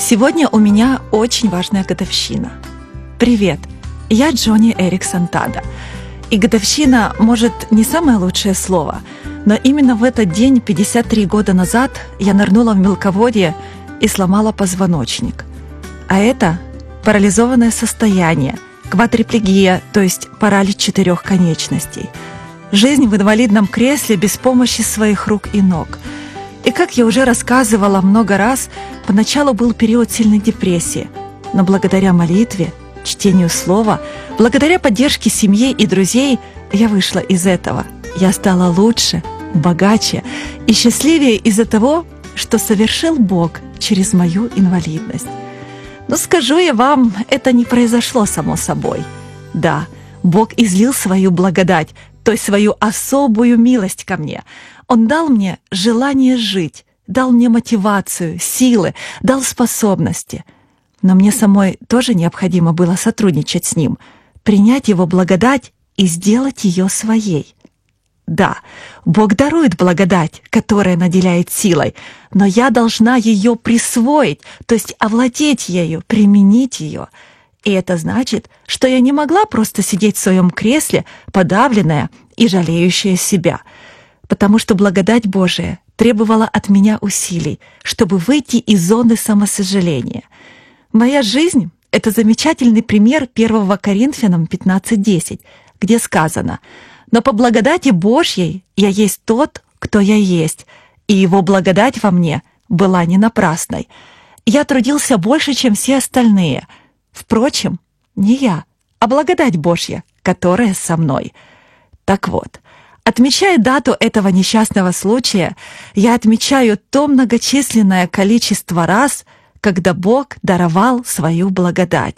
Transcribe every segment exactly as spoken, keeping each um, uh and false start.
Сегодня у меня очень важная годовщина. Привет, я Джонни Эриксон Тада. И годовщина, может, не самое лучшее слово, но именно в этот день, пятьдесят три года назад, я нырнула в мелководье и сломала позвоночник. А это парализованное состояние, квадриплегия, то есть паралич четырех конечностей. Жизнь в инвалидном кресле без помощи своих рук и ног. И, как я уже рассказывала много раз, поначалу был период сильной депрессии, но благодаря молитве, чтению слова, благодаря поддержке семьи и друзей я вышла из этого. Я стала лучше, богаче и счастливее из-за того, что совершил Бог через мою инвалидность. Но скажу я вам, это не произошло само собой. Да, Бог излил свою благодать, то есть свою особую милость ко мне. Он дал мне желание жить, дал мне мотивацию, силы, дал способности. Но мне самой тоже необходимо было сотрудничать с Ним, принять Его благодать и сделать ее своей. Да, Бог дарует благодать, которая наделяет силой, но я должна ее присвоить, то есть овладеть ею, применить ее. И это значит, что я не могла просто сидеть в своем кресле, подавленная и жалеющая себя, потому что благодать Божия требовала от меня усилий, чтобы выйти из зоны самосожаления. Моя жизнь — это замечательный пример первого Коринфянам пятнадцать десять, где сказано: «Но по благодати Божьей я есть тот, кто я есть, и Его благодать во мне была не напрасной. Я трудился больше, чем все остальные. Впрочем, не я, а благодать Божья, которая со мной». Так вот, отмечая дату этого несчастного случая, я отмечаю то многочисленное количество раз, когда Бог даровал свою благодать.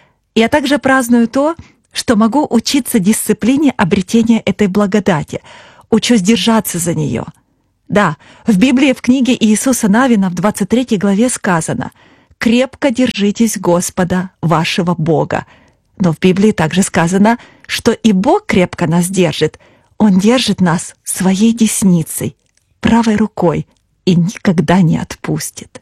Я также праздную то, что могу учиться дисциплине обретения этой благодати, учусь держаться за нее. Да, в Библии в книге Иисуса Навина в двадцать третьей главе сказано: «Крепко держитесь Господа, вашего Бога». Но в Библии также сказано, что и Бог крепко нас держит. Он держит нас своей десницей, правой рукой, и никогда не отпустит.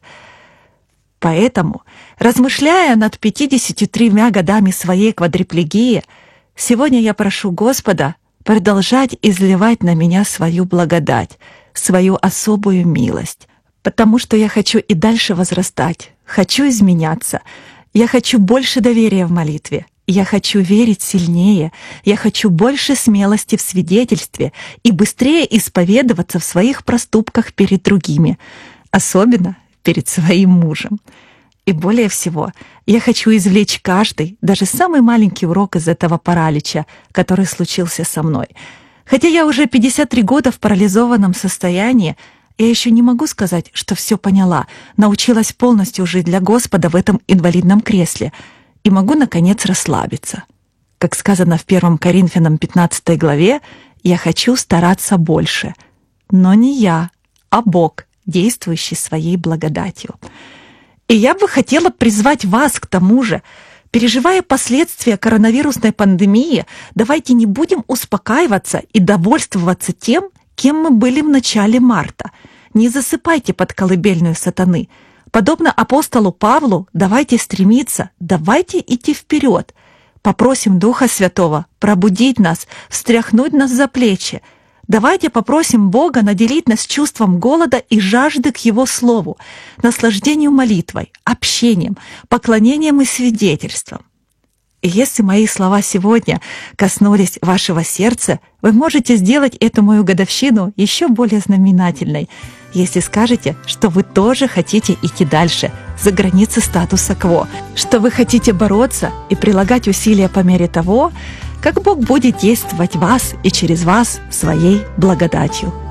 Поэтому, размышляя над пятьюдесятью тремя годами своей квадриплегии, сегодня я прошу Господа продолжать изливать на меня свою благодать, свою особую милость, потому что я хочу и дальше возрастать, хочу изменяться, я хочу больше доверия в молитве, я хочу верить сильнее, я хочу больше смелости в свидетельстве и быстрее исповедоваться в своих проступках перед другими, особенно перед своим мужем. И более всего, я хочу извлечь каждый, даже самый маленький урок из этого паралича, который случился со мной. Хотя я уже пятьдесят три года в парализованном состоянии, я еще не могу сказать, что все поняла, научилась полностью жить для Господа в этом инвалидном кресле и могу, наконец, расслабиться. Как сказано в первом Коринфянам пятнадцатой главе, я хочу стараться больше. Но не я, а Бог, действующий своей благодатью. И я бы хотела призвать вас к тому же. Переживая последствия коронавирусной пандемии, давайте не будем успокаиваться и довольствоваться тем, кем мы были в начале марта. Не засыпайте под колыбельную сатаны. Подобно апостолу Павлу, давайте стремиться, давайте идти вперед. Попросим Духа Святого пробудить нас, встряхнуть нас за плечи. Давайте попросим Бога наделить нас чувством голода и жажды к Его Слову, наслаждению молитвой, общением, поклонением и свидетельством. И если мои слова сегодня коснулись вашего сердца, вы можете сделать эту мою годовщину еще более знаменательной, если скажете, что вы тоже хотите идти дальше, за границы статуса кво, что вы хотите бороться и прилагать усилия по мере того, как Бог будет действовать в вас и через вас своей благодатью.